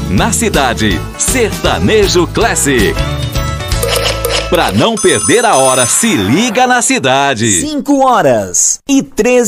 na cidade. Sertanejo Classic. Pra não perder a hora, se liga na cidade. 5 horas e 13